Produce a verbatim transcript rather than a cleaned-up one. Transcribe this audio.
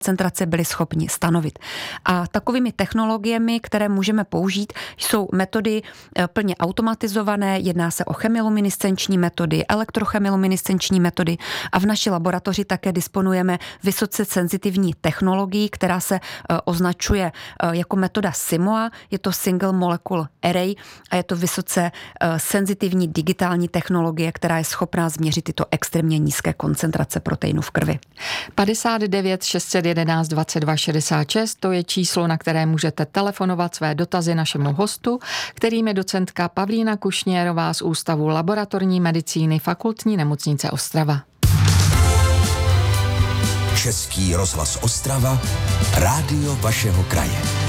koncentrace byli schopni stanovit. A takovými technologiemi, které můžeme použít, jsou metody plně automatizované, jedná se o chemiluminescenční metody, elektrochemiluminescenční metody a v naší laboratoři také disponujeme vysoce senzitivní technologií, která se označuje jako metoda SIMOA, je to Single Molecule Array a je to vysoce senzitivní digitální technologie, která je schopná změřit tyto extrémně nízké koncentrace proteinu v krvi. padesát devět šest set jedenáct dvacet dva šedesát šest, to je číslo, na které můžete telefonovat své dotazy našemu hostu, kterým je docentka Pavlína Kušněrová z Ústavu laboratorní medicíny Fakultní nemocnice Ostrava. Český rozhlas Ostrava, rádio vašeho kraje.